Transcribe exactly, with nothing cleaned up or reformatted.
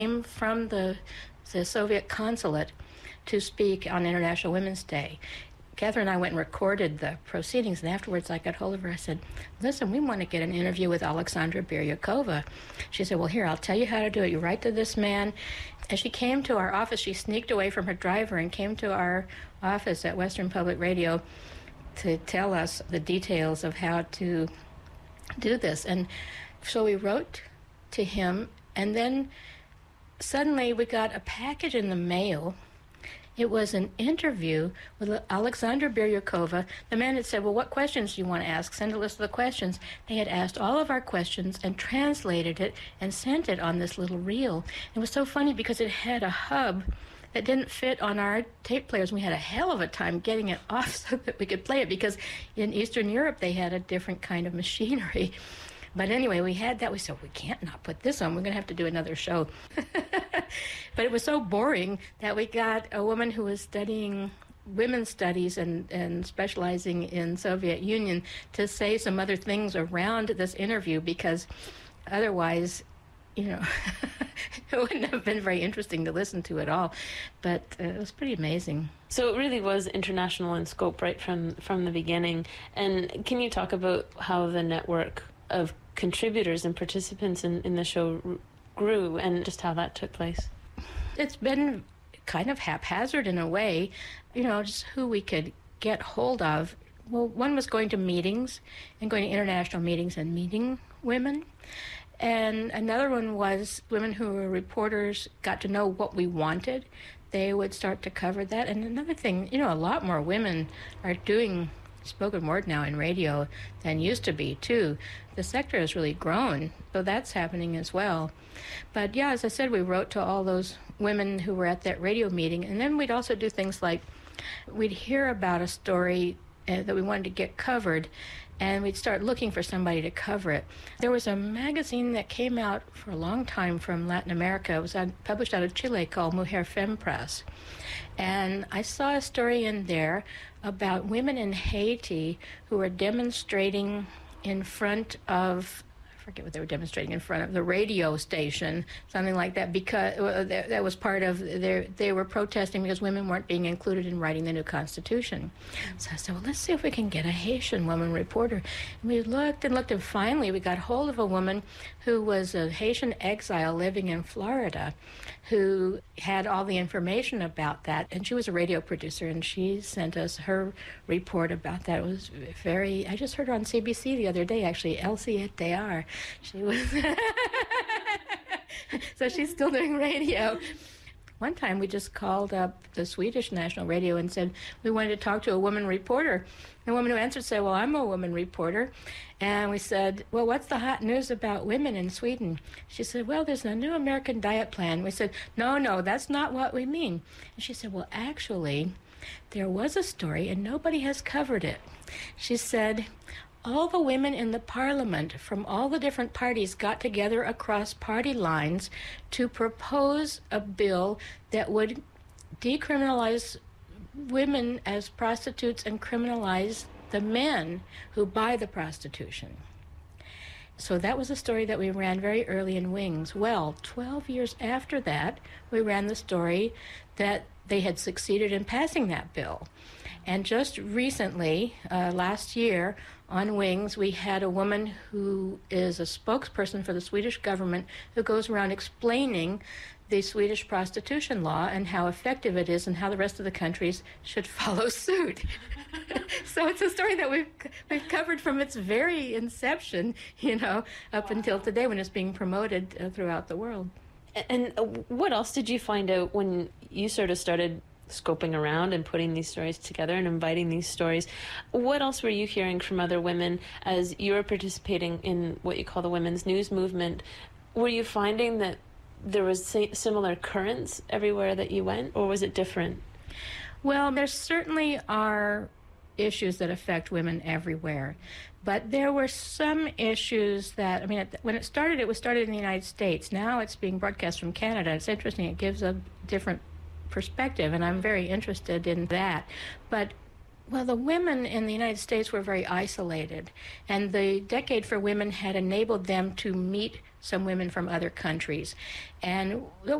came from the, the Soviet consulate to speak on International Women's Day. Catherine and I went and recorded the proceedings, and afterwards I got hold of her. I said, listen, we want to get an interview with Alexandra Biryukova. She said, well, here, I'll tell you how to do it. You write to this man. And she came to our office. She sneaked away from her driver and came to our office at Western Public Radio to tell us the details of how to do this. And so we wrote to him, and then suddenly we got a package in the mail. It was an interview with Alexandra Biryukova. The man had said, well, what questions do you want to ask? Send a list of the questions. They had asked all of our questions and translated it and sent it on this little reel. It was so funny because it had a hub that didn't fit on our tape players. We had a hell of a time getting it off so that we could play it, because in Eastern Europe they had a different kind of machinery. But anyway, we had that. We said, we can't not put this on. We're going to have to do another show. But it was so boring that we got a woman who was studying women's studies and, and specializing in Soviet Union to say some other things around this interview, because otherwise, you know, it wouldn't have been very interesting to listen to at all. But uh, it was pretty amazing. So it really was international in scope right from, from the beginning. And can you talk about how the network of contributors and participants in, in the show r- grew and just how that took place? It's been kind of haphazard in a way, you know, just who we could get hold of. Well, one was going to meetings and going to international meetings and meeting women. And another one was women who were reporters got to know what we wanted. They would start to cover that. And another thing, you know, a lot more women are doing spoken word now in radio than used to be, too. The sector has really grown, so that's happening as well. But yeah, as I said, we wrote to all those women who were at that radio meeting, and then we'd also do things like we'd hear about a story uh, that we wanted to get covered, and we'd start looking for somebody to cover it. There was a magazine that came out for a long time from Latin America. It was on, published out of Chile, called Mujer Fem Press. And I saw a story in there about women in Haiti who were demonstrating in front of, I forget what they were demonstrating in front of, the radio station, something like that, because uh, that, that was part of their, they were protesting because women weren't being included in writing the new Constitution. So I said, well, let's see if we can get a Haitian woman reporter. And we looked and looked, and finally we got hold of a woman who was a Haitian exile living in Florida, who had all the information about that. And she was a radio producer, and she sent us her report about that. It was very, I just heard her on C B C the other day, actually, Elsie et Dear. She was, so she's still doing radio. One time we just called up the Swedish National Radio and said we wanted to talk to a woman reporter. The woman who answered said, well, I'm a woman reporter. And we said, well, what's the hot news about women in Sweden? She said, well, there's a new American diet plan. We said, no, no, that's not what we mean. And she said, well, actually, there was a story and nobody has covered it. She said, all the women in the parliament from all the different parties got together across party lines to propose a bill that would decriminalize women as prostitutes and criminalize the men who buy the prostitution. So that was a story that we ran very early in Wings. Well, twelve years after that, we ran the story that they had succeeded in passing that bill. And just recently, uh, last year, on Wings, we had a woman who is a spokesperson for the Swedish government who goes around explaining the Swedish prostitution law and how effective it is and how the rest of the countries should follow suit. So it's a story that we've we've covered from its very inception, you know, up wow. until today when it's being promoted uh, throughout the world. And uh, what else did you find out when you sort of started scoping around and putting these stories together and inviting these stories? What else were you hearing from other women as you were participating in what you call the women's news movement? Were you finding that there was similar currents everywhere that you went, or was it different? Well, there certainly are issues that affect women everywhere. But there were some issues that, I mean, when it started, it was started in the United States. Now it's being broadcast from Canada. It's interesting. It gives a different perspective, and I'm very interested in that. But, well, the women in the United States were very isolated, and the Decade for Women had enabled them to meet some women from other countries. And